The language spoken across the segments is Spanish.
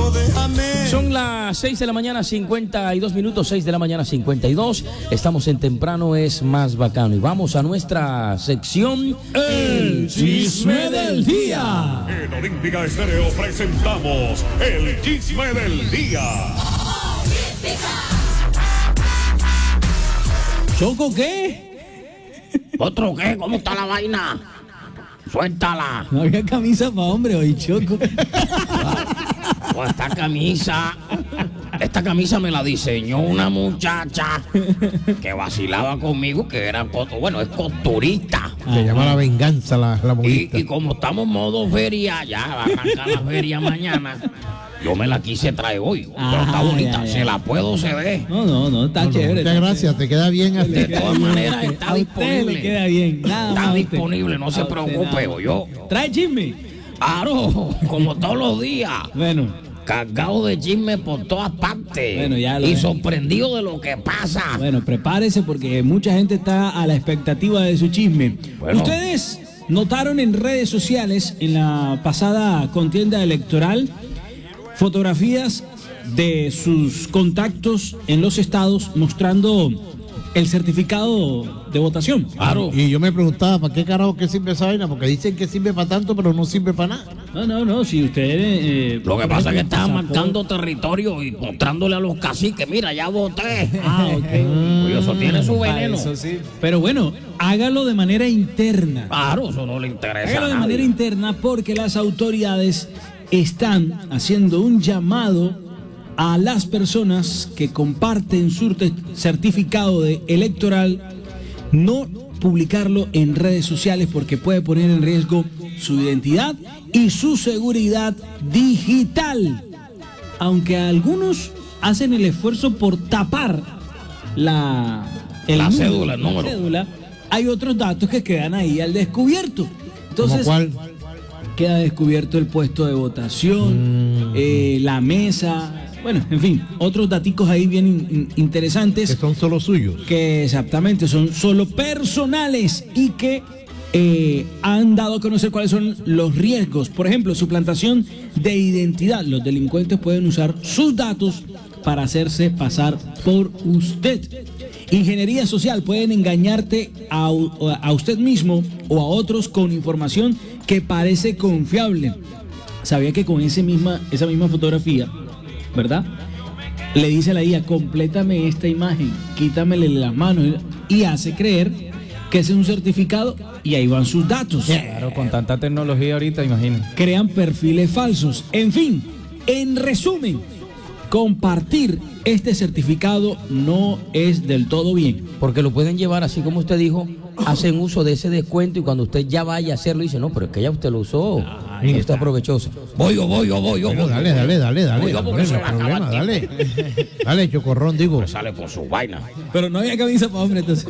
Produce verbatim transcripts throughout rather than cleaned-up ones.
solo déjame. Son las seis de la mañana, cincuenta y dos minutos, seis de la mañana, cincuenta y dos. Estamos en Temprano es Más Bacano. Y vamos a nuestra sección El Chisme del Día. En Olímpica Estéreo presentamos El Chisme del Día. ¿Choco qué? ¿Otro qué? ¿Cómo está la vaina? Suéltala. No había camisa para hombre hoy, Choco. O esta camisa, esta camisa me la diseñó una muchacha que vacilaba conmigo, que era, bueno, es costurista. Se llama La Venganza, la, la y, y como estamos modo feria, ya va a arrancar la feria mañana, yo me la quise traer hoy. Ah, pero está bonita, ya, ya. se la puedo ceder. No, no, no, está No, no, chévere. muchas está gracias, te queda bien así. De todas maneras está A usted disponible. le queda bien. Nada Está más a usted. disponible, no se A usted preocupe, nada. yo. ¿Trae chisme? Aro, como todos los días. Bueno, Cargado de chisme por todas partes. Bueno, ya lo y ven. sorprendido de lo que pasa. bueno, prepárese porque mucha gente está a la expectativa de su chisme. Bueno. Ustedes notaron en redes sociales, en la pasada contienda electoral, fotografías de sus contactos en los estados mostrando el certificado de votación. Claro. Y yo me preguntaba, ¿para qué carajo que sirve esa vaina? Porque dicen que sirve para tanto, pero no sirve para nada. No, no, no, si ustedes... eh, Lo que por pasa es que ejemplo, estaban pasaporte- marcando territorio y mostrándole a los caciques, mira, ya voté. Ah, ok. Oye, eso tiene su Ah, veneno. eso sí. Pero bueno, hágalo de manera interna. Claro, eso no le interesa Hágalo a de nadie. manera interna porque las autoridades están haciendo un llamado a las personas que comparten su te- certificado de electoral, no publicarlo en redes sociales porque puede poner en riesgo su identidad y su seguridad digital. Aunque algunos hacen el esfuerzo por tapar la, el La número, cédula, el la número. cédula, hay otros datos que quedan ahí al descubierto. ¿Como Entonces, cuál? queda descubierto el puesto de votación, eh, la mesa, bueno, en fin, otros daticos ahí bien in- in- interesantes Que son solo suyos. que exactamente son solo personales y que eh, han dado a conocer cuáles son los riesgos. Por ejemplo, suplantación de identidad. Los delincuentes pueden usar sus datos para hacerse pasar por usted. Ingeniería social, pueden engañarte a, a usted mismo o a otros con información que parece confiable. Sabía que con ese misma, esa misma fotografía, ¿verdad? Le dice a la I A, complétame esta imagen, quítamele las manos y hace creer que ese es un certificado y ahí van sus datos. Claro, con tanta tecnología ahorita, imagínate. Crean perfiles falsos. En fin, en resumen, compartir este certificado no es del todo bien. Porque lo pueden llevar, así como usted dijo, hacen uso de ese descuento y cuando usted ya vaya a hacerlo, dice, no, pero es que ya usted lo usó. Ahí Usted está. es aprovechoso. Voy yo, voy yo, voy yo. Bueno, voy yo, dale, voy yo. dale, dale, dale. Voy yo dale, porque no se hay va a acabar problema, el dale. tiempo. Dale, chocorrón, digo. Me sale por su vaina. Pero no había camisa para hombre entonces.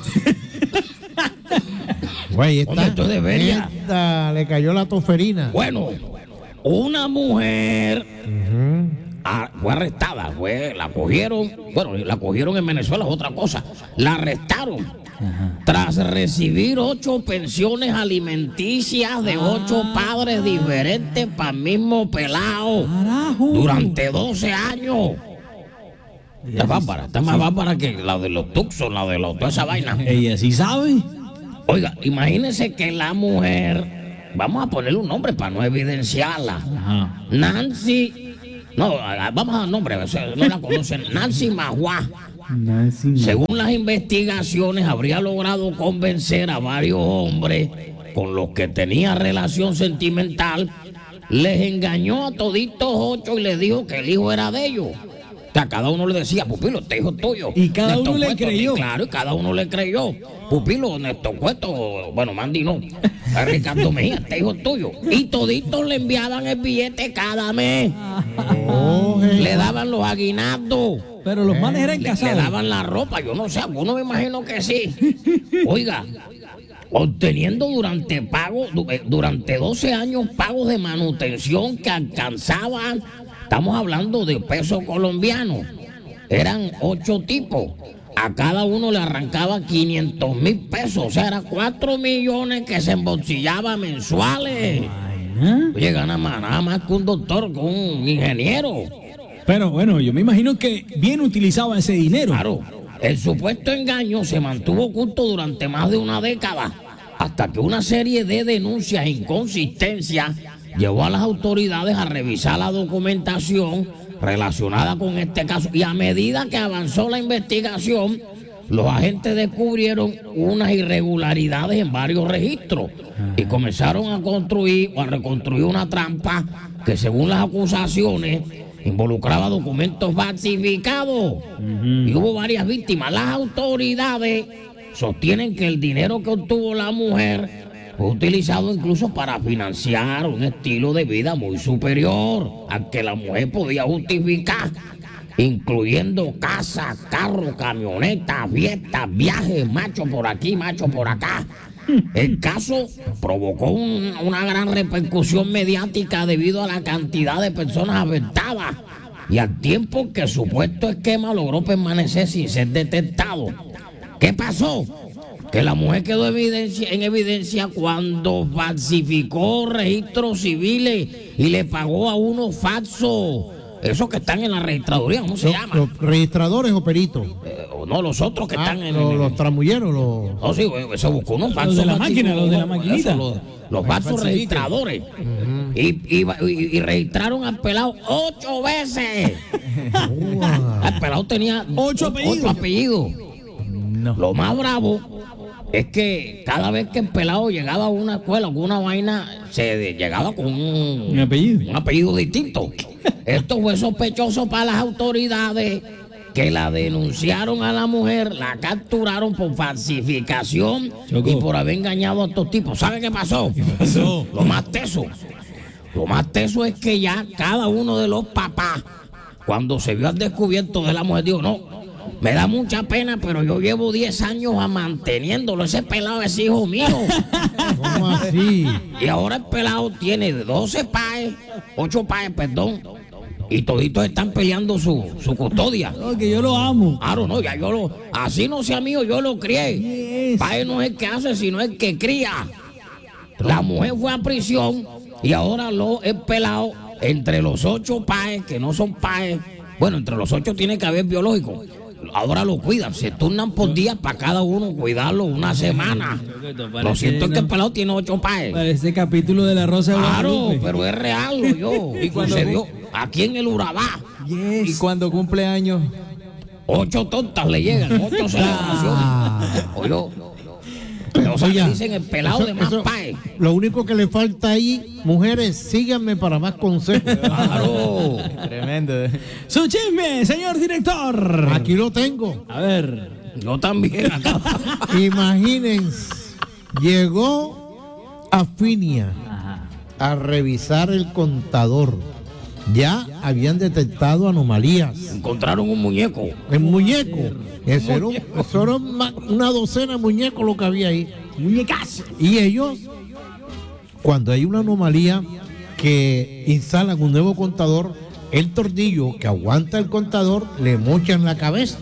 Güey, esta, Hombre, esto es de veria. esta le cayó la toferina. Bueno, una mujer ah, fue arrestada, fue, la cogieron, bueno, la cogieron en Venezuela, es otra cosa, la arrestaron tras recibir ocho pensiones alimenticias de ocho padres diferentes para el mismo pelado Carajo. durante doce años. Está bárbara, está más bárbara que la de los Tucson, la de los, toda esa vaina. Ella sí sabe. Oiga, imagínense que la mujer, vamos a ponerle un nombre para no evidenciarla. Ajá. Nancy, no, vamos a dar nombre, o sea, no la conocen, Nancy Maguá. Nancy. Según las investigaciones, habría logrado convencer a varios hombres con los que tenía relación sentimental, les engañó a toditos ocho y les dijo que el hijo era de ellos. O sea, cada uno le decía, Pupilo, este hijo es tuyo. Y cada Néstor uno le Cueto, creyó. Claro, y cada uno le creyó. Pupilo, Néstor Cueto, bueno, Mandy no. A Ricardo Mejía, este hijo es tuyo. Y toditos le enviaban el billete cada mes. Le daban los aguinaldos. Pero los manes eran Le, le casados. daban la ropa, yo no sé, algunos me imagino que sí. Oiga, obteniendo durante pago, du- eh, durante doce años pagos de manutención que alcanzaban, estamos hablando de pesos colombianos, eran ocho tipos. A cada uno le arrancaba quinientos mil pesos, o sea, eran cuatro millones que se embolsillaba mensuales. ¿Ah? Oye, gana más, nada más que un doctor, que un ingeniero. Pero bueno, yo me imagino que bien utilizaba ese dinero. Claro, el supuesto engaño se mantuvo oculto durante más de una década, hasta que una serie de denuncias e inconsistencias llevó a las autoridades a revisar la documentación relacionada con este caso. Y a medida que avanzó la investigación, los agentes descubrieron unas irregularidades en varios registros y comenzaron a construir o a reconstruir una trampa que, según las acusaciones, involucraba documentos falsificados. Uh-huh. Y hubo varias víctimas. Las autoridades sostienen que el dinero que obtuvo la mujer fue utilizado incluso para financiar un estilo de vida muy superior al que la mujer podía justificar, incluyendo casa, carro, camioneta, fiestas, viajes, macho por aquí, macho por acá. El caso provocó un, una gran repercusión mediática debido a la cantidad de personas afectadas y al tiempo que el supuesto esquema logró permanecer sin ser detectado. ¿Qué pasó? Que la mujer quedó evidencia, en evidencia cuando falsificó registros civiles y le pagó a unos falsos, esos que están en la registraduría, ¿cómo se Los, llama? los registradores o peritos. Eh, o no, los otros que Ah, están en... los, en- los tramulleros, los... No, sí, se buscó unos falsos. de la falsificadores, máquina, los de la maquinita. eso, los, los falsos registradores. y, y, y- y registraron al pelado ocho veces. El pelado tenía Ocho apellidos. ocho apellidos. No. Lo más bravo es que cada vez que el pelado llegaba a una escuela, alguna vaina, se de- llegaba con un, Un apellido. un apellido distinto. Esto fue sospechoso para las autoridades, que la denunciaron a la mujer, la capturaron por falsificación Choco. y por haber engañado a estos tipos. ¿Sabe qué pasó? pasó? Lo más teso. Lo más teso es que ya cada uno de los papás, cuando se vio al descubierto de la mujer, dijo, no, me da mucha pena, pero yo llevo diez años a manteniéndolo. Ese pelado es hijo mío. ¿Cómo así? Y ahora el pelado tiene doce paes, ocho paes, perdón, y toditos están peleando su, su custodia. No, que yo lo amo. Claro, no, ya yo lo, así no sea mío, yo lo crié. Yes. Pae no es el que hace, sino el que cría. La mujer fue a prisión y ahora lo el pelado, entre los ocho paes, que no son paes, bueno, entre los ocho tiene que haber biológico. Ahora lo cuidan, se turnan por días para cada uno cuidarlo una semana. Lo cierto es que el pelado tiene ocho paes. Para ese capítulo de la Rosa de Claro, Guadalupe. pero es real, lo yo. Y cuando- sucedió aquí en el Urabá. Y cuando cumple años, Ocho tontas le llegan, ocho celebraciones. Oye, pero o sea, Oiga, le dicen el pelado eso- de más eso- paes. Lo único que le falta ahí, mujeres, síganme para más consejos. Claro. tremendo. Su chisme, señor director. Aquí lo tengo. A ver. Yo también acá. Imagínense, llegó a Finia a revisar el contador. Ya habían detectado anomalías. Encontraron un muñeco. El muñeco. Eso era, un- eso era ma- una docena de muñecos lo que había ahí. Muñecas. Y ellos, cuando hay una anomalía, que instalan un nuevo contador, el tornillo que aguanta el contador le mochan la cabeza.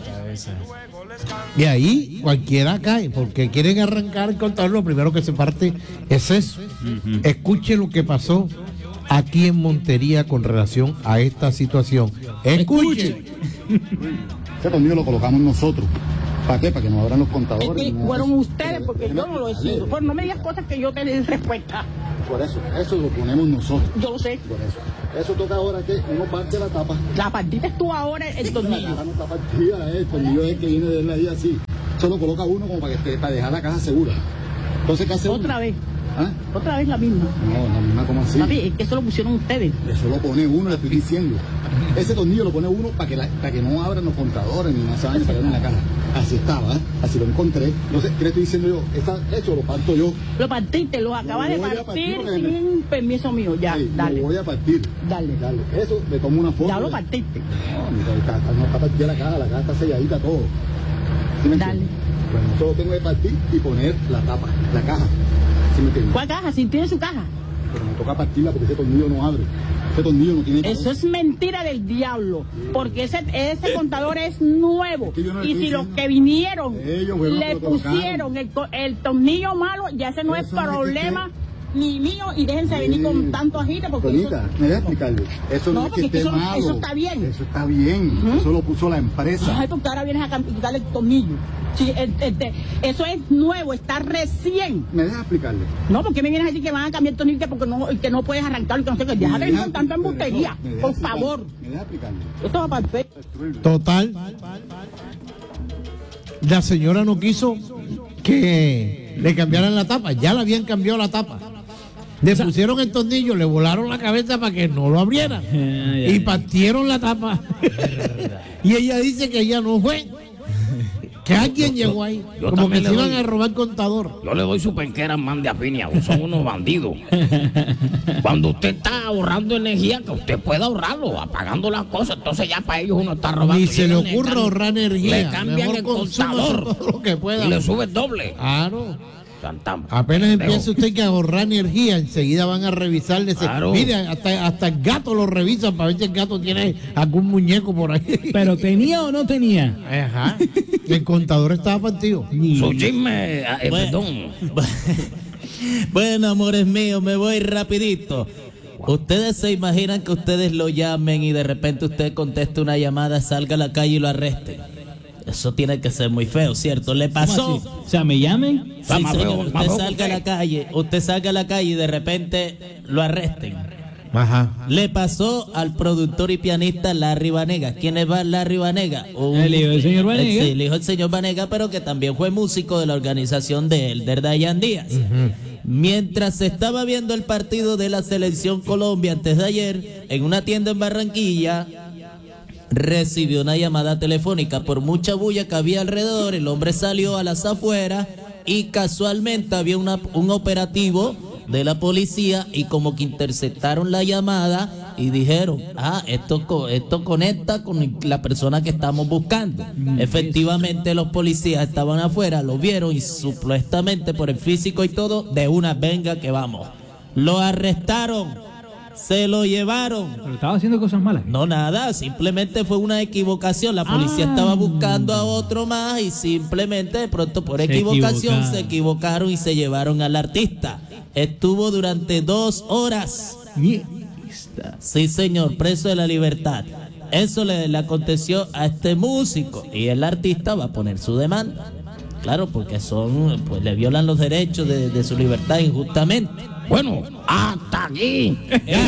Y ahí cualquiera cae, porque quieren arrancar el contador, lo primero que se parte es eso. Escuche lo que pasó aquí en Montería con relación a esta situación. Escuche. Ese tornillo lo colocamos nosotros. ¿Para qué? Para que no abran los contadores. Es que ni nada de fueron eso. ustedes, porque yo no lo he sido. Pues no me digas cosas que yo te dé respuesta. Por eso, eso lo ponemos nosotros. Yo lo sé. Por eso. Eso toca ahora que uno parte la tapa. La partida es tú ahora el La tornillo. caja no está partida, eh, el tornillo es el que viene de la ahí así. Eso lo coloca uno como para, que esté- para dejar la caja segura. Entonces, ¿qué hace uno? Otra vez. ¿Ah? Otra vez la misma. No, la misma como así. Papi, es que eso lo pusieron ustedes. Eso lo pone uno, le estoy diciendo. Ese tornillo lo pone uno para que, la- para que no abran los contadores ni más saben para que en la caja. Así estaba, ¿eh? Así lo encontré. No sé, ¿qué le estoy diciendo yo? Esa- eso lo parto yo. Lo partiste, lo acabas de voy a partir partir, porque sin permiso mío. Ya, Sí, dale. Lo voy a partir. Dale. Dale. Eso, le tomo una foto. Ya lo partiste. No, mira, está, está- no está partida la caja, la caja está selladita todo. ¿Sí me Dale. entiendes? Bueno, solo tengo que partir y poner la tapa, la caja. ¿Sí me entiendes? ¿Cuál caja? Si tiene su caja. Pero me toca partirla porque ese tornillo no abre. Ese tornillo no tiene Eso es mentira del diablo, porque ese, ese contador es nuevo. que yo no le Y estoy si los diciendo. que vinieron Ellos fueron los le que lo colocaron. pusieron el, co- el tornillo malo, ya ese no es Eso no es que problema ni mío y déjense venir con tanto agite porque Tonita, me deja explicarle. Eso no, No, es que porque esté eso- malo. eso está bien. Eso está bien. Ujú. Eso lo puso la empresa. Ay, porque ahora vienes a cam- quitarle el tornillo. Sí, el- el- eso es nuevo, está recién. Me deja explicarle. No, porque me vienes a decir que van a cambiar el tornillo que porque no, que no puedes arrancarlo y que no sé qué. Deja de Me venir deja- con tanta pero embustería, eso, me deja por explicarle. favor. Me deja explicarle. Esto va para el fe. Total, la señora no quiso que le cambiaran la tapa, ya le habían cambiado la tapa. Le pusieron el tornillo, le volaron la cabeza para que no lo abrieran Ay, y ay. partieron la tapa. Y ella dice que ella no fue, que alguien llegó ahí, yo como que también se le iban doy. a robar contador. Yo le doy su penquera man de apiña, son unos bandidos. Cuando usted está ahorrando energía, que usted pueda ahorrarlo, apagando las cosas, entonces ya para ellos uno está robando. Ni Y se le ellos ocurra cam- ahorrar energía, Le cambian mejor el consuma contador todo lo que pueda. y le sube el doble. Claro. Tan, tan Apenas pendejo. empieza usted que a ahorrar energía, enseguida van a revisarle. ese- Claro. Mire, hasta, hasta el gato lo revisan para ver si el gato tiene algún muñeco por ahí. Pero ¿tenía o no tenía? Ajá. El contador estaba partido. Su chisme, eh, Bueno. perdón. Bueno, amores míos, me voy rapidito. Ustedes se imaginan que ustedes lo llamen y de repente usted conteste una llamada, salga a la calle y lo arresten. Eso tiene que ser muy feo, ¿cierto? ¿Le ¿Cómo pasó? así? O sea, me llamen. Está Sí, más señor, feo, más usted feo que salga a la usted. calle, usted salga a la calle y de repente lo arresten. Ajá. Le pasó al productor y pianista Larry Vanega. ¿Quién es Larry Vanega? Un- El hijo del señor Vanega. Sí, el hijo del señor Vanega, pero que también fue músico de la organización de Elder Dayan Díaz. Mientras se estaba viendo el partido de la Selección Colombia antes de ayer, en una tienda en Barranquilla, recibió una llamada telefónica. Por mucha bulla que había alrededor, el hombre salió a las afueras y casualmente había una- un operativo de la policía y como que interceptaron la llamada y dijeron, ah, esto, co- esto conecta con la persona que estamos buscando. Efectivamente los policías estaban afuera, lo vieron y supuestamente por el físico y todo, de una venga que vamos. Lo arrestaron, se lo llevaron. Pero estaba haciendo cosas malas. No, nada, simplemente fue una equivocación. La policía Ah. estaba buscando a otro más y simplemente de pronto por Se equivocación equivocaron. se equivocaron y se llevaron al artista. Estuvo durante dos horas. Mierda. Sí, señor, preso de la libertad. Eso le, le aconteció a este músico y el artista va a poner su demanda. Claro, porque son, pues le violan los derechos de, de su libertad injustamente. Bueno, hasta aquí.